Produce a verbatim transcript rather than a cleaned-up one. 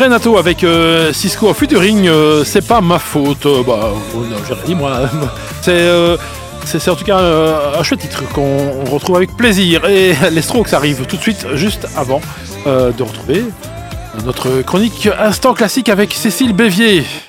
Renato avec euh, Cisco en featuring, euh, c'est pas ma faute. Euh, bah, oh, non, j'ai rien dit moi. C'est, euh, c'est, c'est en tout cas euh, un chouette titre qu'on retrouve avec plaisir. Et les Strokes arrivent tout de suite, juste avant euh, de retrouver notre chronique Instant Classique avec Cécile Bévier.